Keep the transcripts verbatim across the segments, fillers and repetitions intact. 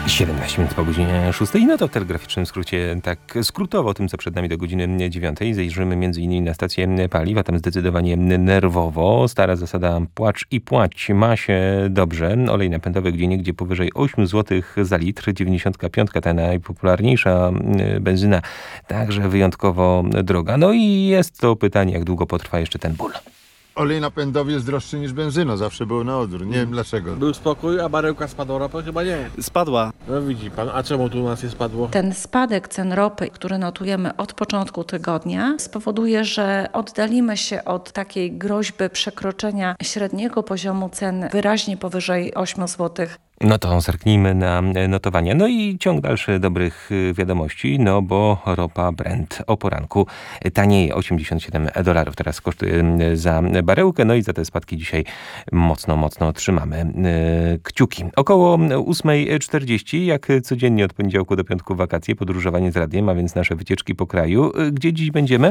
siedemnaście minut po godzinie szóstej. No to w telegraficznym skrócie, tak skrótowo o tym, co przed nami do godziny dziewiątej. Zajrzymy między innymi na stację paliw, a tam zdecydowanie nerwowo. Stara zasada płacz i płać ma się dobrze. Olej napędowy gdzieniegdzie powyżej osiem złotych za litr. dziewięćdziesiąt pięć ta najpopularniejsza benzyna, także wyjątkowo droga. No i jest to pytanie, jak długo potrwa jeszcze ten ból. Olej napędowy jest droższy niż benzyna, zawsze był na odwrót, nie wiem dlaczego. Był spokój, a baryłka spadła ropy? Chyba nie. Spadła. No widzi pan, a czemu tu u nas nie spadło? Ten spadek cen ropy, który notujemy od początku tygodnia, spowoduje, że oddalimy się od takiej groźby przekroczenia średniego poziomu cen wyraźnie powyżej osiem złotych. No to zerknijmy na notowania. No i ciąg dalszy dobrych wiadomości, no bo ropa Brent o poranku tanieje, osiemdziesiąt siedem dolarów teraz kosztuje za baryłkę, no i za te spadki dzisiaj mocno, mocno trzymamy kciuki. Około ósma czterdzieści, jak codziennie od poniedziałku do piątku wakacje, podróżowanie z radiem, a więc nasze wycieczki po kraju. Gdzie dziś będziemy?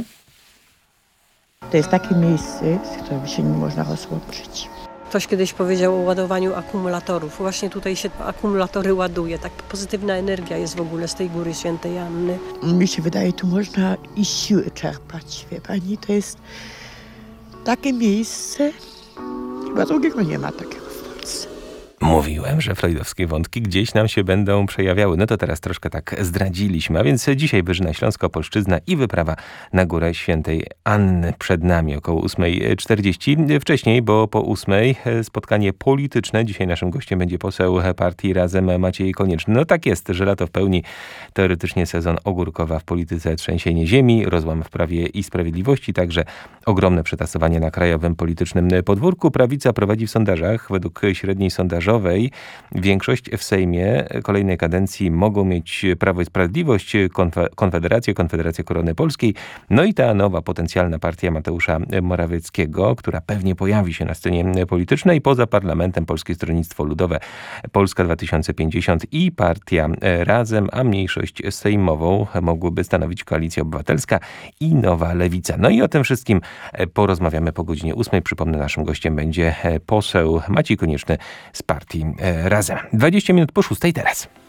To jest takie miejsce, z którym się nie można rozłączyć. Ktoś kiedyś powiedział o ładowaniu akumulatorów. Właśnie tutaj się akumulatory ładuje. Tak pozytywna energia jest w ogóle z tej Góry Świętej Anny. Mi się wydaje, tu można i siły czerpać, wie pani. To jest takie miejsce, chyba drugiego nie ma takiego w Polsce. Mówiłem, że freudowskie wątki gdzieś nam się będą przejawiały. No to teraz troszkę tak zdradziliśmy. A więc dzisiaj Wyżyna Śląsko-Opolszczyzna i wyprawa na Górę Świętej Anny przed nami około ósma czterdzieści. Wcześniej, bo po ósmej spotkanie polityczne. Dzisiaj naszym gościem będzie poseł partii Razem Maciej Konieczny. No tak jest, że lato w pełni. Teoretycznie sezon ogórkowa w polityce, trzęsienie ziemi, rozłam w Prawie i Sprawiedliwości, także ogromne przetasowanie na krajowym politycznym podwórku. Prawica prowadzi w sondażach. Według średniej sondażowej większość w Sejmie kolejnej kadencji mogą mieć Prawo i Sprawiedliwość, Konfederację, Konfederację Korony Polskiej, no i ta nowa potencjalna partia Mateusza Morawieckiego, która pewnie pojawi się na scenie politycznej poza parlamentem Polskie Stronnictwo Ludowe, Polska dwa tysiące pięćdziesiąt i partia Razem, a mniejszość sejmową mogłyby stanowić Koalicja Obywatelska i Nowa Lewica. No i o tym wszystkim porozmawiamy po godzinie ósmej. Przypomnę, naszym gościem będzie poseł Maciej Konieczny z partii Razem. dwadzieścia minut po szóstej teraz.